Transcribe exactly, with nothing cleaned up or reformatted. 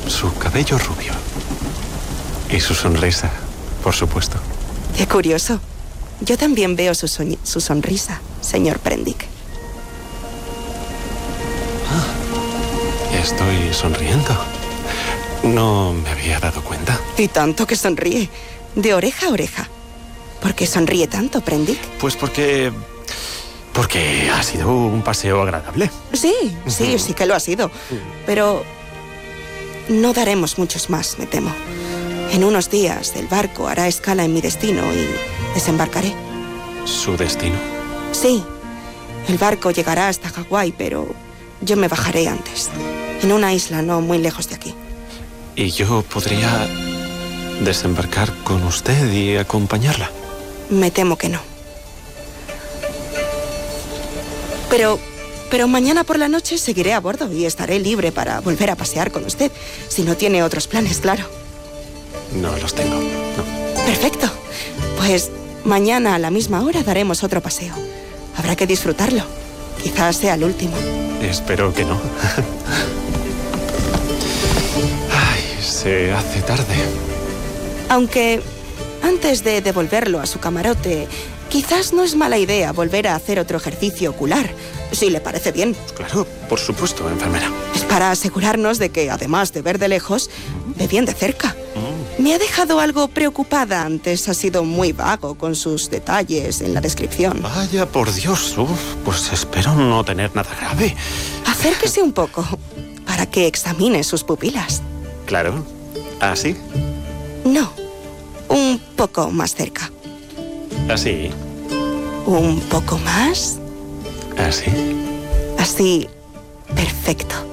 Su cabello rubio. Y su sonrisa, por supuesto. Qué curioso. Yo también veo su, so su sonrisa, señor Prendick. Ah, estoy sonriendo. No me había dado cuenta. Y tanto que sonríe, de oreja a oreja. ¿Por qué sonríe tanto, Prendick? Pues porque... Porque ha sido un paseo agradable. Sí, sí, sí que lo ha sido. Pero no daremos muchos más, me temo. En unos días el barco hará escala en mi destino y desembarcaré. ¿Su destino? Sí. El barco llegará hasta Hawái, pero yo me bajaré antes. En una isla no muy lejos de aquí. ¿Y yo podría desembarcar con usted y acompañarla? Me temo que no. Pero, pero mañana por la noche seguiré a bordo y estaré libre para volver a pasear con usted. Si no tiene otros planes, claro. No los tengo, no. Perfecto. Pues mañana a la misma hora daremos otro paseo. Habrá que disfrutarlo. Quizás sea el último. Espero que no. Ay, se hace tarde. Aunque antes de devolverlo a su camarote, quizás no es mala idea volver a hacer otro ejercicio ocular, si le parece bien. Claro, por supuesto, enfermera. Es para asegurarnos de que, además de ver de lejos, ve bien de cerca. Me ha dejado algo preocupada antes. Ha sido muy vago con sus detalles en la descripción. Vaya, por Dios. Uf, pues espero no tener nada grave. Acérquese un poco para que examine sus pupilas. Claro. ¿Así? No, un poco más cerca. ¿Así? Un poco más. ¿Así? Así, perfecto.